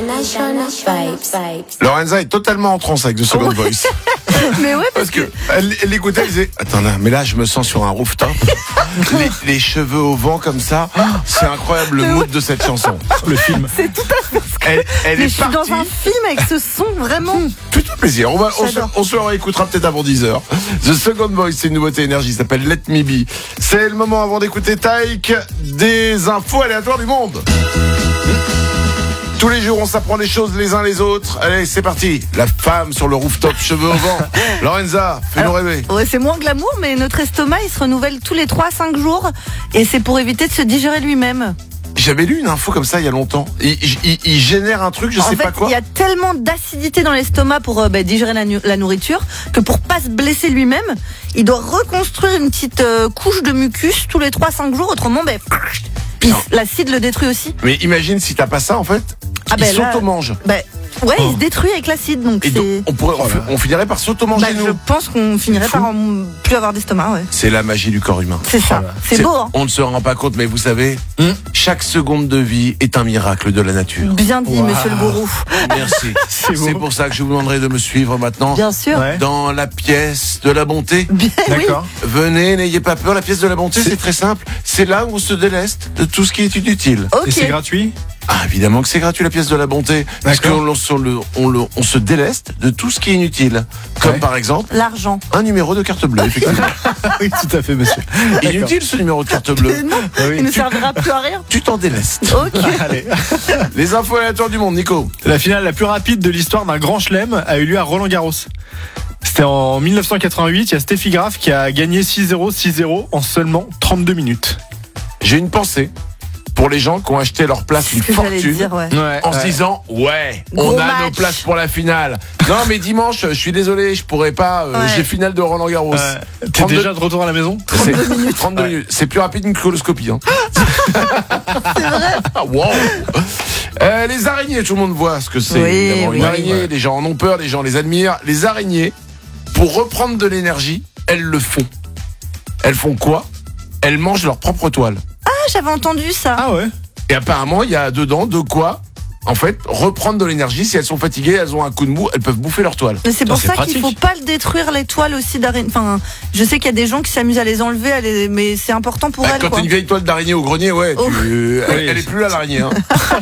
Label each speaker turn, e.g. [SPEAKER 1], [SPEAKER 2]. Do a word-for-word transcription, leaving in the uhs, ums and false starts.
[SPEAKER 1] Lorenza est totalement en transe avec The Second Voice.
[SPEAKER 2] Mais ouais, parce,
[SPEAKER 1] Parce que elle, elle l'écoutait, elle disait attends là, mais là je me sens sur un rooftop, les, les cheveux au vent comme ça, c'est incroyable le mood de cette chanson. Le film.
[SPEAKER 2] c'est tout à fait ce que...
[SPEAKER 1] Elle, elle
[SPEAKER 2] Mais
[SPEAKER 1] est
[SPEAKER 2] je suis
[SPEAKER 1] partie.
[SPEAKER 2] dans un film avec ce son, vraiment.
[SPEAKER 1] Fais-toi plaisir. On va, on se,
[SPEAKER 2] J'adore.
[SPEAKER 1] on se le réécoutera peut-être avant dix heures. The Second Voice, c'est une nouveauté énergie, ça s'appelle Let Me Be. C'est le moment avant d'écouter Taïk, des infos aléatoires du monde. Tous les jours, on s'apprend des choses les uns les autres. Allez, c'est parti. La femme sur le rooftop, cheveux au vent. Lorenza, fais-nous rêver.
[SPEAKER 2] Ouais, c'est moins glamour, mais notre estomac, il se renouvelle tous les trois à cinq jours. Et c'est pour éviter de se digérer lui-même.
[SPEAKER 1] J'avais lu une info comme ça il y a longtemps. Il, il, il génère un truc, je
[SPEAKER 2] en
[SPEAKER 1] sais
[SPEAKER 2] fait,
[SPEAKER 1] pas quoi.
[SPEAKER 2] il y a tellement d'acidité dans l'estomac pour euh, bah, digérer la, nu- la nourriture que pour pas se blesser lui-même, il doit reconstruire une petite euh, couche de mucus tous les trois à cinq jours. Autrement, bah, puis l'acide le détruit aussi.
[SPEAKER 1] Mais imagine si t'as pas ça en fait.
[SPEAKER 2] Ah
[SPEAKER 1] il
[SPEAKER 2] ben là-
[SPEAKER 1] s'auto-mange.
[SPEAKER 2] Bah, ouais,
[SPEAKER 1] Oh.
[SPEAKER 2] il se détruit avec l'acide, donc
[SPEAKER 1] Et donc,
[SPEAKER 2] c'est.
[SPEAKER 1] on, pourrait, on, fi- on finirait par s'auto-manger
[SPEAKER 2] Bah,
[SPEAKER 1] nous.
[SPEAKER 2] je pense qu'on finirait
[SPEAKER 1] Fou.
[SPEAKER 2] par en plus avoir d'estomac, ouais.
[SPEAKER 1] C'est la magie du corps humain.
[SPEAKER 2] C'est ça. C'est beau, hein.
[SPEAKER 1] On ne se rend pas compte, mais vous savez,
[SPEAKER 3] Hum.
[SPEAKER 1] chaque seconde de vie est un miracle de la nature.
[SPEAKER 2] Bien dit,
[SPEAKER 3] Wow.
[SPEAKER 2] monsieur le gourou.
[SPEAKER 1] Merci.
[SPEAKER 3] C'est beau.
[SPEAKER 1] C'est pour ça que je vous demanderai de me suivre maintenant
[SPEAKER 2] Bien sûr.
[SPEAKER 3] Ouais.
[SPEAKER 1] dans la pièce de la bonté.
[SPEAKER 2] Bien, oui.
[SPEAKER 3] D'accord.
[SPEAKER 1] Venez, n'ayez pas peur. La pièce de la bonté,
[SPEAKER 3] C'est-
[SPEAKER 1] c'est très simple. C'est là où on se déleste de tout ce qui est inutile.
[SPEAKER 2] Ok.
[SPEAKER 3] Et c'est gratuit?
[SPEAKER 1] Ah, évidemment que c'est gratuit la pièce de la bonté. Parce
[SPEAKER 3] D'accord.
[SPEAKER 1] qu'on on, le- on, le- on se déleste de tout ce qui est inutile. Comme
[SPEAKER 3] Ouais.
[SPEAKER 1] par exemple,
[SPEAKER 2] L'argent.
[SPEAKER 1] un numéro de carte bleue, effectivement.
[SPEAKER 3] Oui, tout à fait, monsieur.
[SPEAKER 1] Inutile ce numéro de carte bleue.
[SPEAKER 2] Mais non,
[SPEAKER 3] Ah oui.
[SPEAKER 2] il ne servira plus à rien.
[SPEAKER 1] Tu t'en délestes.
[SPEAKER 2] Ok.
[SPEAKER 3] Allez.
[SPEAKER 1] Les infos aléatoires du monde, Nico.
[SPEAKER 3] La finale la plus rapide de l'histoire d'un grand chelem a eu lieu à Roland-Garros. C'était en mille neuf cent quatre-vingt-huit. Il y a Steffi Graf qui a gagné six zéro, six zéro en seulement trente-deux minutes.
[SPEAKER 1] J'ai une pensée pour les gens qui ont acheté leur place une
[SPEAKER 2] C'est ce que j'allais
[SPEAKER 1] fortune.
[SPEAKER 2] dire, ouais.
[SPEAKER 3] Ouais.
[SPEAKER 1] En se
[SPEAKER 3] ouais.
[SPEAKER 1] disant ouais,
[SPEAKER 2] Gros
[SPEAKER 1] on a
[SPEAKER 2] match.
[SPEAKER 1] nos places pour la finale. Non mais dimanche, je suis désolé, je pourrais pas. euh,
[SPEAKER 2] Ouais.
[SPEAKER 1] J'ai finale de Roland Garros.
[SPEAKER 3] Ouais. T'es
[SPEAKER 1] trente-deux
[SPEAKER 3] déjà de retour à la maison?
[SPEAKER 1] C'est
[SPEAKER 2] trente-deux minutes.
[SPEAKER 1] trente-deux
[SPEAKER 3] Ouais.
[SPEAKER 1] minutes. C'est plus rapide qu'une coloscopie. Hein.
[SPEAKER 2] C'est vrai.
[SPEAKER 1] Ah, wow. Euh, les araignées, tout le monde voit ce que c'est.
[SPEAKER 2] Oui,
[SPEAKER 1] évidemment. Une
[SPEAKER 2] oui.
[SPEAKER 1] araignée,
[SPEAKER 3] Ouais.
[SPEAKER 1] les gens en ont peur, les gens les admirent. Les araignées, pour reprendre de l'énergie, elles le font. Elles font quoi? Elles mangent leur propre toile.
[SPEAKER 2] Ah, j'avais entendu ça.
[SPEAKER 3] Ah ouais?
[SPEAKER 1] Et apparemment, il y a dedans de quoi, en fait, reprendre de l'énergie. Si elles sont fatiguées, elles ont un coup de mou, elles peuvent bouffer leur toile.
[SPEAKER 2] Mais c'est pour
[SPEAKER 3] c'est
[SPEAKER 2] ça
[SPEAKER 3] pratique.
[SPEAKER 2] qu'il faut pas le détruire, les toiles aussi d'araignée. Enfin, je sais qu'il y a des gens qui s'amusent à les enlever, à les... mais c'est important pour
[SPEAKER 1] Ah,
[SPEAKER 2] elles,
[SPEAKER 1] quand
[SPEAKER 2] quoi.
[SPEAKER 1] t'as une vieille toile d'araignée au grenier, ouais, tu-
[SPEAKER 2] Oh.
[SPEAKER 1] elle,
[SPEAKER 3] Oui.
[SPEAKER 1] elle est plus là l'araignée. Hein.